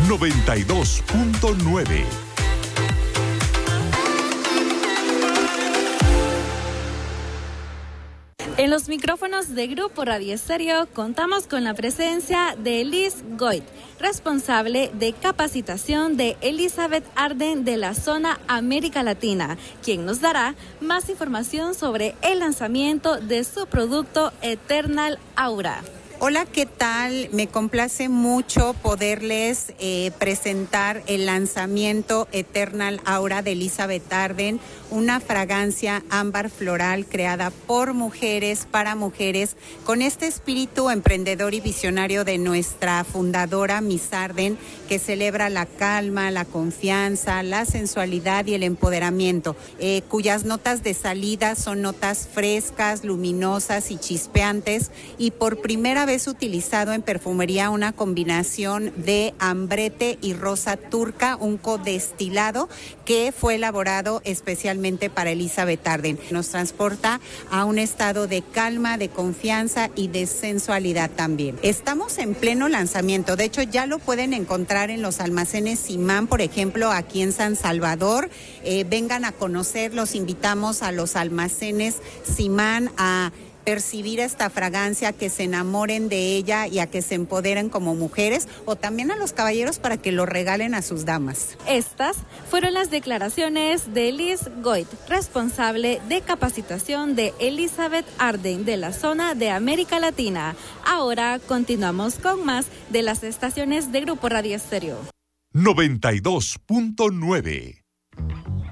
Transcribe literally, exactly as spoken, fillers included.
noventa y dos punto nueve. En los micrófonos de Grupo Radio Estéreo contamos con la presencia de Liz Goit, responsable de capacitación de Elizabeth Arden de la zona América Latina, quien nos dará más información sobre el lanzamiento de su producto Eternal Aura. Hola, ¿qué tal? Me complace mucho poderles eh, presentar el lanzamiento Eternal Aura de Elizabeth Arden, una fragancia ámbar floral creada por mujeres, para mujeres, con este espíritu emprendedor y visionario de nuestra fundadora Miss Arden, que celebra la calma, la confianza, la sensualidad y el empoderamiento, eh, cuyas notas de salida son notas frescas, luminosas y chispeantes, y por primera vez utilizado en perfumería una combinación de ambrete y rosa turca, un codestilado que fue elaborado especialmente para Elizabeth Arden. Nos transporta a un estado de calma, de confianza y de sensualidad también. Estamos en pleno lanzamiento, de hecho ya lo pueden encontrar en los almacenes Simán, por ejemplo, aquí en San Salvador. Eh, vengan a conocer, los invitamos a los almacenes Simán a percibir esta fragancia, que se enamoren de ella y a que se empoderen como mujeres, o también a los caballeros para que lo regalen a sus damas. Estas fueron las declaraciones de Liz Goit, responsable de capacitación de Elizabeth Arden de la zona de América Latina. Ahora continuamos con más de las estaciones de Grupo Radio Estéreo. noventa y dos punto nueve.